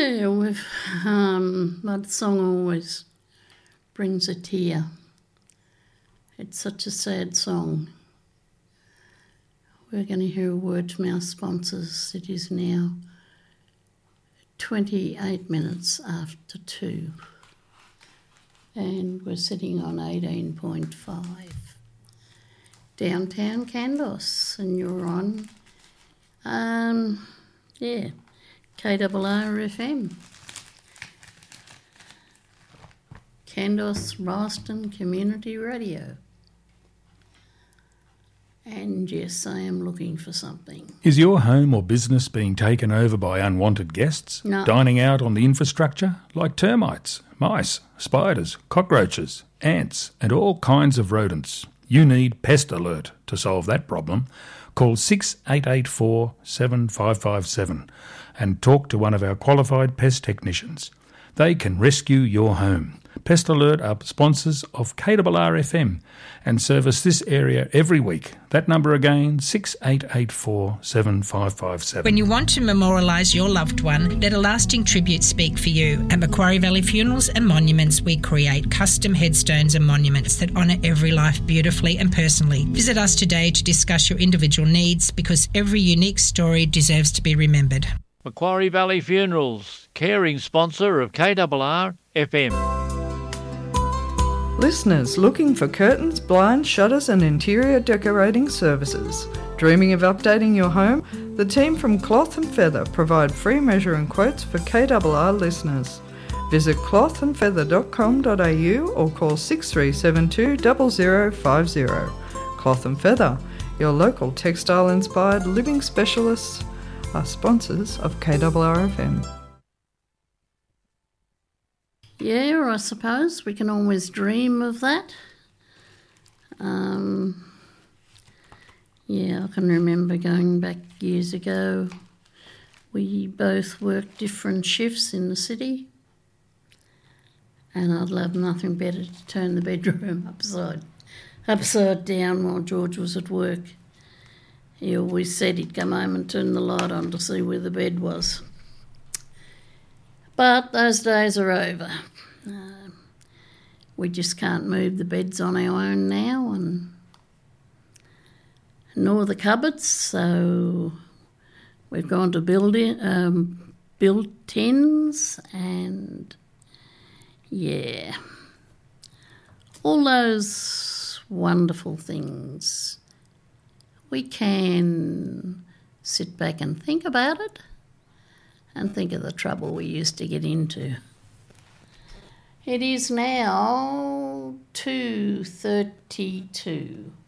Yeah, that song always brings a tear. It's such a sad song. We're going to hear a word from our sponsors. It is now 28 minutes after 2 and we're sitting on 18.5. Downtown Kandos, and you're on, KRR FM. Kandos Royston Community Radio. And yes, I am looking for something. Is your home or business being taken over by unwanted guests? No. Dining out on the infrastructure? Like termites, mice, spiders, cockroaches, ants, and all kinds of rodents. You need Pest Alert to solve that problem. Call 6884 7557 and talk to one of our qualified pest technicians. They can rescue your home. Pest Alert are sponsors of KRR FM and service this area every week. That number again, 6884 7557. When you want to memorialise your loved one, let a lasting tribute speak for you. At Macquarie Valley Funerals and Monuments, we create custom headstones and monuments that honour every life beautifully and personally. Visit us today to discuss your individual needs, because every unique story deserves to be remembered. Macquarie Valley Funerals, caring sponsor of KRR FM. Listeners looking for curtains, blinds, shutters and interior decorating services. Dreaming of updating your home? The team from Cloth and Feather provide free measuring quotes for KRR listeners. Visit clothandfeather.com.au or call 6372 0050. Cloth and Feather, your local textile-inspired living specialists, are sponsors of KRR FM. Yeah, I suppose we can always dream of that. I can remember going back years ago, we both worked different shifts in the city, and I'd love nothing better to turn the bedroom upside down while George was at work. He always said he'd come home and turn the light on to see where the bed was. But those days are over. We just can't move the beds on our own now, and nor the cupboards, so we've gone to built tins, and all those wonderful things. We can sit back and think about it and think of the trouble we used to get into. It is now 2:32